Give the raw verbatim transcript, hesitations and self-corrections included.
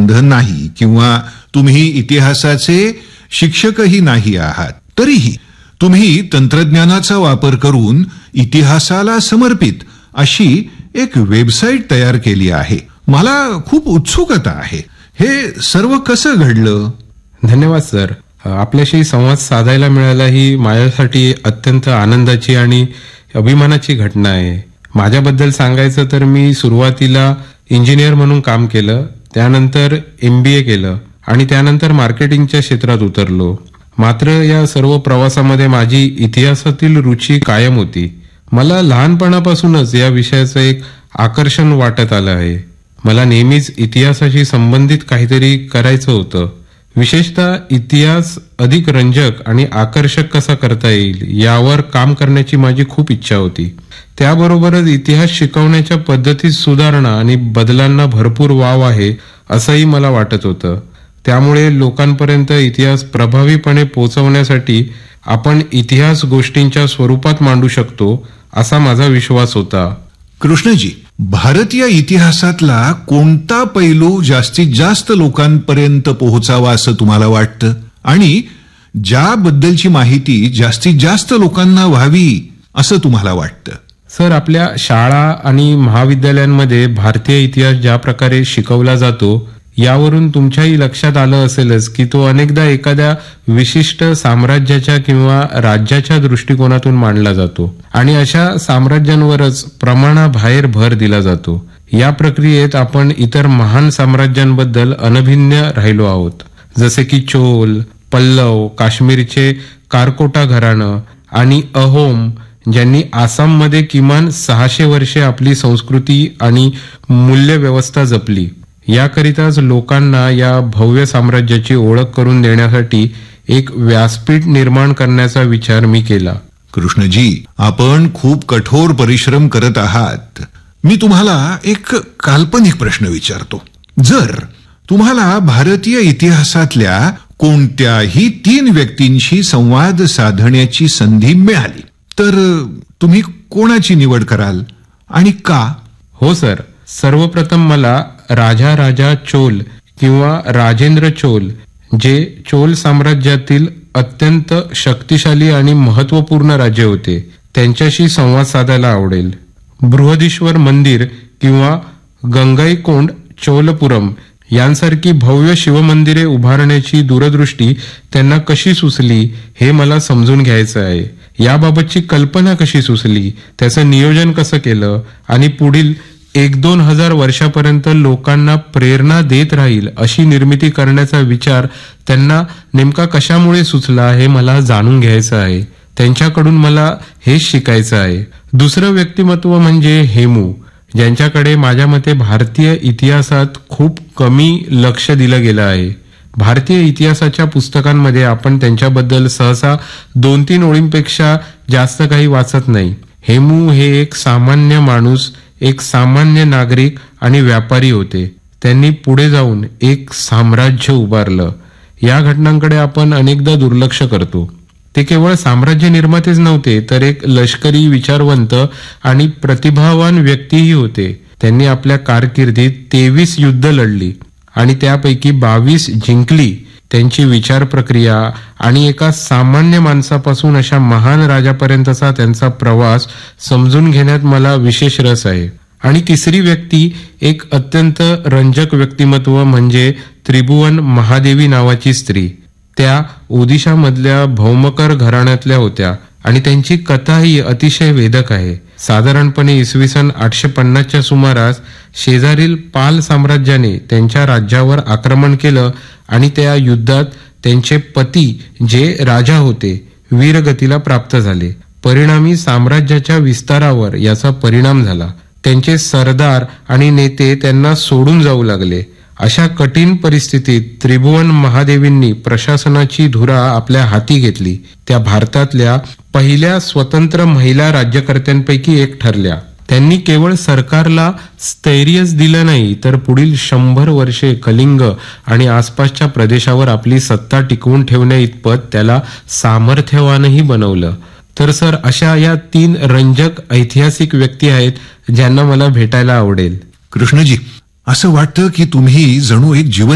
बंधन नाही किंवा तुम्ही इतिहासाचे शिक्षकही नाही आहात, तरीही तुम्ही तंत्रज्ञानाचा वापर करून इतिहासाला समर्पित अशी एक वेबसाईट तयार केली आहे. मला खूप उत्सुकता आहे, हे सर्व कसं घडलं? धन्यवाद सर. आपल्याशी संवाद साधायला मिळायला ही माझ्यासाठी अत्यंत आनंदाची आणि अभिमानाची घटना आहे. माझ्याबद्दल सांगायचं तर मी सुरुवातीला इंजिनियर म्हणून काम केलं, त्यानंतर एमबीए केलं आणि त्यानंतर मार्केटिंगच्या क्षेत्रात उतरलो. मात्र या सर्व प्रवासामध्ये माझी इतिहासातील रुची कायम होती. मला लहानपणापासूनच या विषयाचं एक आकर्षण वाटत आलं आहे. मला नेहमीच इतिहासाशी संबंधित काहीतरी करायचं होतं. विशेषतः इतिहास अधिक रंजक आणि आकर्षक कसा करता येईल यावर काम करण्याची माझी खूप इच्छा होती. त्याबरोबरच इतिहास शिकवण्याच्या पद्धतीत सुधारणा आणि बदलांना भरपूर वाव आहे असंही मला वाटत होतं. त्यामुळे लोकांपर्यंत इतिहास प्रभावीपणे पोहोचवण्यासाठी आपण इतिहास गोष्टींच्या स्वरूपात मांडू शकतो असा माझा विश्वास होता. कृष्णजी, भारतीय इतिहासातला कोणता पैलू जास्तीत जास्त लोकांपर्यंत पोहोचावा असं तुम्हाला वाटतं आणि ज्याबद्दलची माहिती जास्तीत जास्त लोकांना व्हावी असं तुम्हाला वाटतं? सर, आपल्या शाळा आणि महाविद्यालयांमध्ये भारतीय इतिहास ज्या प्रकारे शिकवला जातो यावरून तुमच्याही लक्षात आलं असेलच की तो अनेकदा एखाद्या विशिष्ट साम्राज्याच्या किंवा राज्याच्या दृष्टिकोनातून मांडला जातो आणि अशा साम्राज्यांवरच प्रमाणाबाहेर भर दिला जातो. या प्रक्रियेत आपण इतर महान साम्राज्यांबद्दल अनभिज्ञ राहिलो आहोत, जसे की चोल, पल्लव, काश्मीरचे कारकोटा घराणं आणि अहोम, ज्यांनी आसाममध्ये किमान सहाशे वर्षे आपली संस्कृती आणि मूल्य व्यवस्था जपली. याकरिताच लोकांना या भव्य साम्राज्याची ओळख करून देण्यासाठी एक व्यासपीठ निर्माण करण्याचा विचार मी केला. कृष्णजी, आपण खूप कठोर परिश्रम करत आहात. मी तुम्हाला एक काल्पनिक प्रश्न विचारतो. जर तुम्हाला भारतीय इतिहासातल्या कोणत्याही तीन व्यक्तींशी संवाद साधण्याची संधी मिळाली तर तुम्ही कोणाची निवड कराल आणि का? हो सर, सर्वप्रथम मला राजा राजा चोल किंवा राजेंद्र चोल, जे चोल साम्राज्यातील अत्यंत शक्तिशाली आणि महत्वपूर्ण राज्य होते, त्यांच्याशी संवाद साधायला आवडेल. बृहदीश्वर मंदिर किंवा गंगाईकोंड चोलपुरम यांसारखी भव्य शिवमंदिरे उभारण्याची दूरदृष्टी त्यांना कशी सुचली हे मला समजून घ्यायचं आहे. याबाबतची कल्पना कशी सुचली, त्याचं नियोजन कसं केलं आणि पुढील एक दोन हजार वर्षापर्यंत लोकांना प्रेरणा देत राहील अशी निर्मिती करण्याचा विचार त्यांना नेमका कशामुळे सुचला हे मला जाणून घ्यायचं आहे. त्यांच्याकडून मला हेच शिकायचं आहे. दुसरं व्यक्तिमत्व म्हणजे हेमू, ज्यांच्याकडे माझ्या मते भारतीय इतिहासात खूप कमी लक्ष दिलं गेलं आहे. भारतीय इतिहासाच्या पुस्तकांमध्ये आपण त्यांच्याबद्दल सहसा दोन तीन ओळींपेक्षा जास्त काही वाचत नाही. हेमू हे एक सामान्य माणूस, एक सामान्य नागरिक आणि व्यापारी होते. त्यांनी पुढे जाऊन एक साम्राज्य उभारलं. या घटनांकडे आपण अनेकदा दुर्लक्ष करतो. ते केवळ साम्राज्य निर्मातेच नव्हते, तर एक लष्करी, विचारवंत आणि प्रतिभावान व्यक्तीही होते. त्यांनी आपल्या कारकिर्दीत तेवीस युद्ध लढली आणि त्यापैकी बावीस जिंकली. त्यांची विचार प्रक्रिया आणि एका सामान्य माणसापासून अशा महान राजापर्यंतचा त्यांचा प्रवास समजून घेण्यात मला विशेष रस आहे. आणि तिसरी व्यक्ती, एक अत्यंत रंजक व्यक्तिमत्व म्हणजे त्रिभुवन महादेवी नावाची स्त्री. त्या ओदिशामधल्या भौमकर घराण्यातल्या होत्या आणि त्यांची कथाही अतिशय वेदक आहे. साधारणपणे इसवी सन आठशे पन्नासच्या सुमारास शेजारील पाल साम्राज्याने त्यांच्या राज्यावर आक्रमण केलं आणि त्या युद्धात त्यांचे पती, जे राजा होते, वीरगतीला प्राप्त झाले. परिणामी साम्राज्याच्या विस्तारावर याचा परिणाम झाला. त्यांचे सरदार आणि नेते त्यांना सोडून जाऊ लागले. अशा कठीण परिस्थितीत त्रिभुवन महादेवींनी प्रशासनाची धुरा आपल्या हाती घेतली. त्या भारतातल्या पहिल्या स्वतंत्र महिला राज्यकर्त्यांपैकी एक ठरल्या. त्यांनी केवळ सरकारला स्थैर्यच दिलं नाही, तर पुढील शंभर वर्षे कलिंग आणि आसपासच्या प्रदेशावर आपली सत्ता टिकवून ठेवण्या इतपत त्याला सामर्थ्यवानही बनवलं. तर सर, अशा या तीन रंजक ऐतिहासिक व्यक्ती आहेत ज्यांना मला भेटायला आवडेल. कृष्णजी, असं वाटतं की तुम्ही जणू एक जीवन